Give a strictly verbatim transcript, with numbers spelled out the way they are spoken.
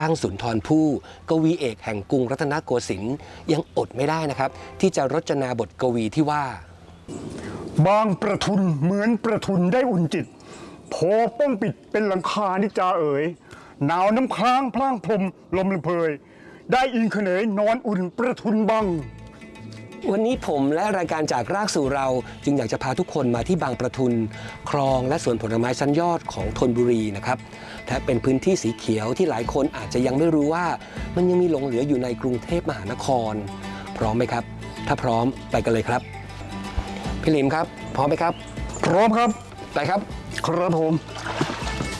ตั้งสุนทรภู่กวีเอกแห่งกรุงรัตนโกสินทร์ยังอดไม่ได้นะครับที่จะรจนาบทกวีที่ว่าบางประทุนเหมือนประทุนได้อุ่นจิตโผป้องปิดเป็นหลังคานิจาเอ๋ยหนาวน้ำค้างพล่างพรมลมละเพยได้อิงเขนยนอนอุ่นประทุนบังวันนี้ผมและรายการจากรากสู่เราจึงอยากจะพาทุกคนมาที่บางประทุนคลองและสวนผลไม้ชั้นยอดของธนบุรีนะครับและเป็นพื้นที่สีเขียวที่หลายคนอาจจะยังไม่รู้ว่ามันยังมีหลงเหลืออยู่ในกรุงเทพมหานครพร้อมไหมครับถ้าพร้อมไปกันเลยครับพี่ลิมครับพร้อมไหมครับพร้อมครับไปครับครับผม